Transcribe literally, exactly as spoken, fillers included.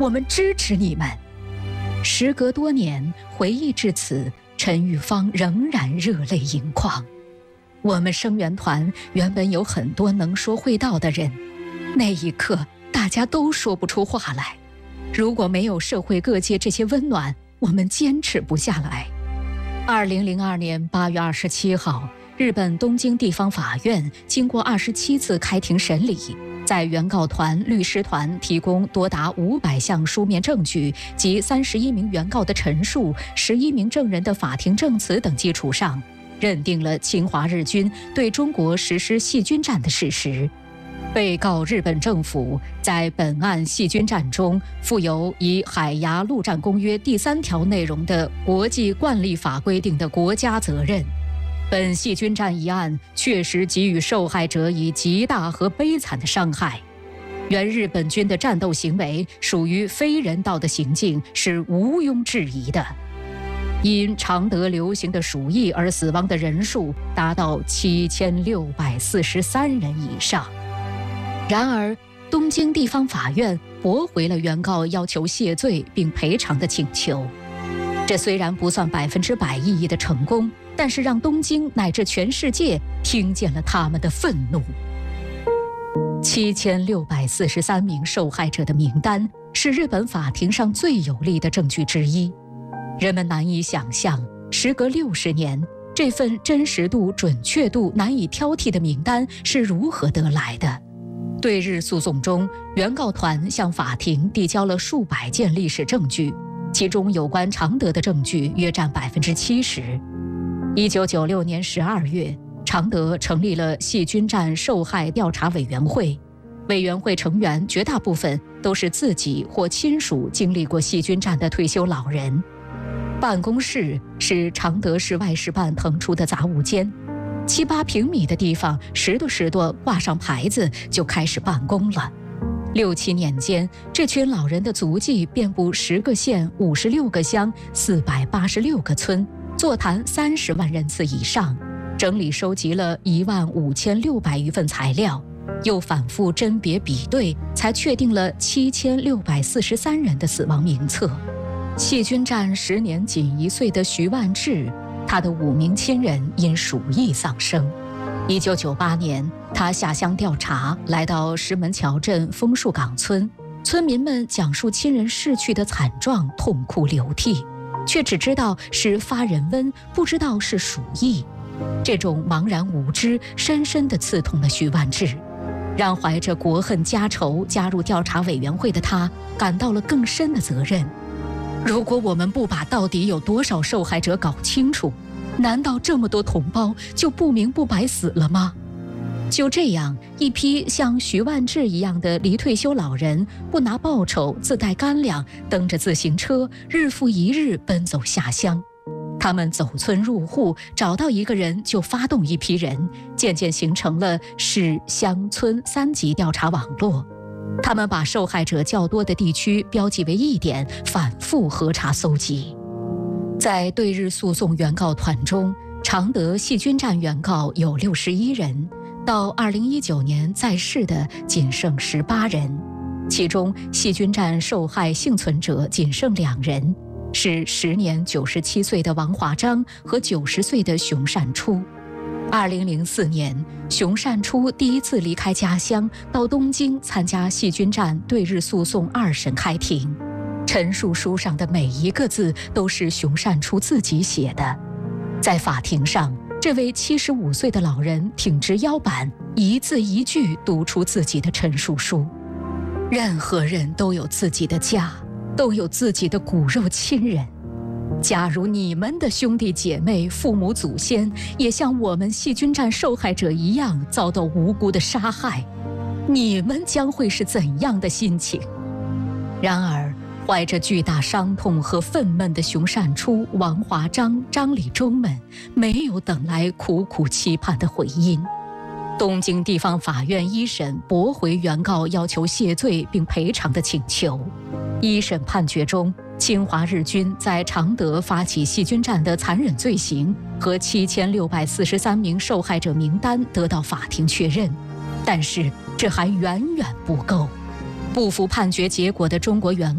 我们支持你们。时隔多年，回忆至此，陈玉芳仍然热泪盈眶。我们声援团原本有很多能说会道的人，那一刻大家都说不出话来。如果没有社会各界这些温暖，我们坚持不下来。二零零二年八月二十七号，日本东京地方法院经过二十七次开庭审理，在原告团律师团提供多达五百项书面证据及三十一名原告的陈述、十一名证人的法庭证词等基础上，认定了侵华日军对中国实施细菌战的事实。被告日本政府在本案细菌战中负有以海牙陆战公约第三条内容的国际惯例法规定的国家责任。本细菌战一案确实给予受害者以极大和悲惨的伤害。原日本军的战斗行为属于非人道的行径，是毋庸置疑的。因常德流行的鼠疫而死亡的人数达到七千六百四十三人以上。然而，东京地方法院驳回了原告要求谢罪并赔偿的请求。这虽然不算百分之百意义的成功，但是让东京乃至全世界听见了他们的愤怒。七千六百四十三名受害者的名单是日本法庭上最有力的证据之一。人们难以想象，时隔六十年，这份真实度、准确度难以挑剔的名单是如何得来的。对日诉讼中，原告团向法庭递交了数百件历史证据，其中有关常德的证据约占百分之七十。一九九六年十二月，常德成立了细菌战受害调查委员会，委员会成员绝大部分都是自己或亲属经历过细菌战的退休老人。办公室是常德市外事办腾出的杂物间，七八平米的地方，拾掇拾掇挂上牌子就开始办公了。六七年间，这群老人的足迹遍布十个县、五十六个乡、四百八十六个村，座谈三十万人次以上，整理收集了一万五千六百余份材料，又反复甄别比对，才确定了七千六百四十三人的死亡名册。细菌战时年仅一岁的徐万志，他的五名亲人因鼠疫丧生。一九九八年，他下乡调查，来到石门桥镇枫树岗村，村民们讲述亲人逝去的惨状，痛哭流涕，却只知道是发人瘟，不知道是鼠疫。这种茫然无知，深深地刺痛了徐万志，让怀着国恨家仇加入调查委员会的他感到了更深的责任。如果我们不把到底有多少受害者搞清楚，难道这么多同胞就不明不白死了吗？就这样，一批像徐万志一样的离退休老人，不拿报酬，自带干粮，蹬着自行车，日复一日奔走下乡。他们走村入户，找到一个人就发动一批人，渐渐形成了市乡村三级调查网络。他们把受害者较多的地区标记为一点，反复核查搜集。在对日诉讼原告团中，常德细菌战原告有六十一人，到二零一九年在世的仅剩十八人，其中细菌战受害幸存者仅剩两人，是时年九十七岁的王华章和九十岁的熊善初。二零零四年，熊善初第一次离开家乡，到东京参加细菌战对日诉讼二审开庭。陈述书上的每一个字都是熊善初自己写的。在法庭上，这位七十五岁的老人挺直腰板，一字一句读出自己的陈述书。任何人都有自己的家，都有自己的骨肉亲人。假如你们的兄弟姐妹、父母祖先也像我们细菌战受害者一样遭到无辜的杀害，你们将会是怎样的心情？然而，怀着巨大伤痛和愤懑的熊善初、王华章、张立忠们没有等来苦苦期盼的回音。东京地方法院一审驳回原告要求谢罪并赔偿的请求。一审判决中，侵华日军在常德发起细菌战的残忍罪行和七千六百四十三名受害者名单得到法庭确认，但是这还远远不够。不服判决结果的中国原